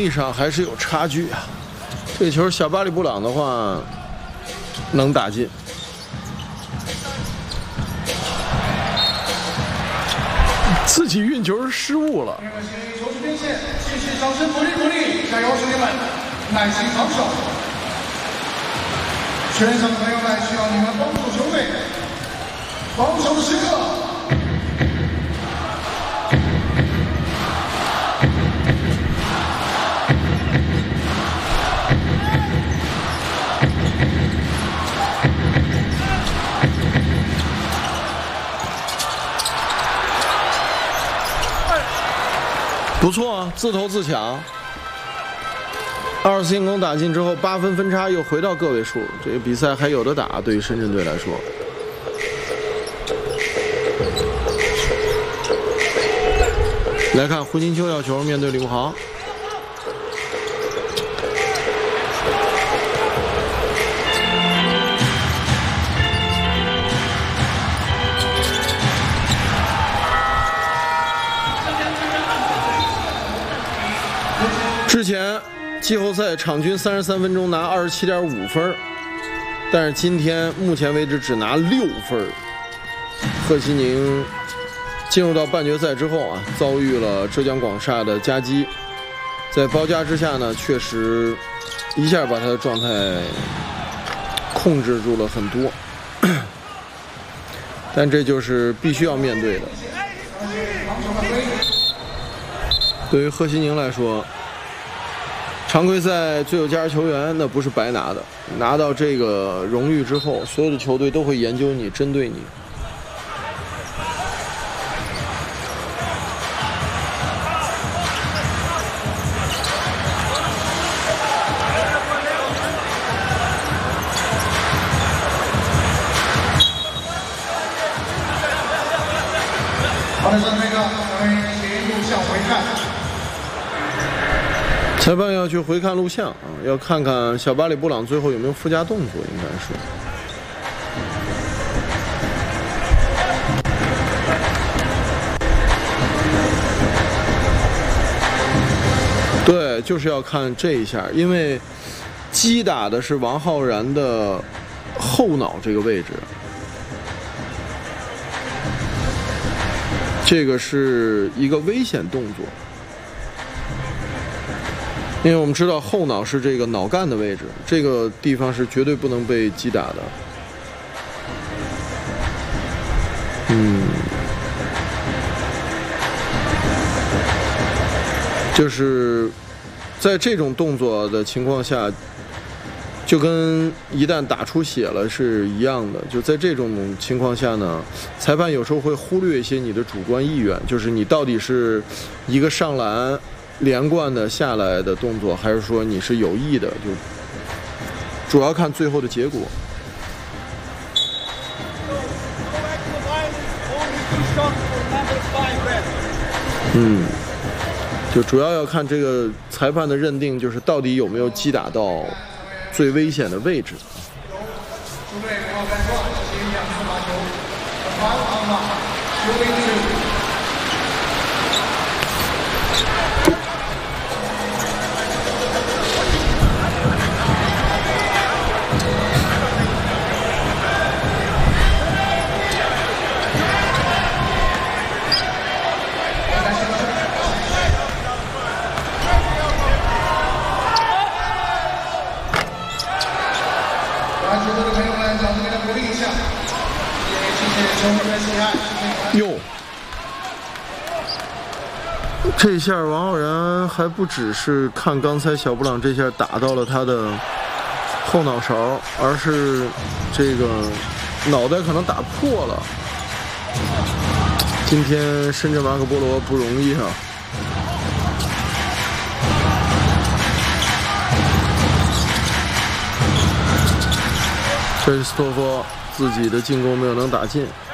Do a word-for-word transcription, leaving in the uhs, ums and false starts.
力上还是有差距啊。这球小巴里布朗的话能打进。 自己运球失误了。 球出边线，继续掌声鼓励鼓励，加油，兄弟们，耐心防守。全场的朋友们需要你们帮助球队，防守的时刻。 不错啊，自投自抢。二次进攻打进之后，八分分差又回到个位数，这个比赛还有得打。对于深圳队来说，来看胡金秋要球，面对李慕豪。 之前季后赛场均三十三分钟拿二十七点五分，但是今天目前为止只拿六分。贺西宁进入到半决赛之后啊，遭遇了浙江广厦的夹击，在包夹之下呢，确实一下把他的状态控制住了很多，但这就是必须要面对的。对于贺西宁来说。 常规赛最有价值球员，那不是白拿的。拿到这个荣誉之后，所有的球队都会研究你，针对你。 好的，那个咱们请录像回看。 裁判要去回看录像啊，要看看小巴里布朗最后有没有附加动作，应该是。对，就是要看这一下，因为击打的是王浩然的后脑这个位置，这个是一个危险动作。 因为我们知道后脑是这个脑干的位置，这个地方是绝对不能被击打的。嗯，就是在这种动作的情况下，就跟一旦打出血了是一样的。就在这种情况下呢，裁判有时候会忽略一些你的主观意愿，就是你到底是一个上篮。 连贯的下来的动作，还是说你是有意的？就主要看最后的结果。嗯，就主要要看这个裁判的认定，就是到底有没有击打到最危险的位置。 球队不要再乱，进行两次罚球，罚罚罚，球零十。 哟，这一下王浩然还不只是看刚才小布朗这下打到了他的后脑勺，而是这个脑袋可能打破了。今天深圳马可波罗不容易啊。 这是斯托夫自己的进攻没有能打进。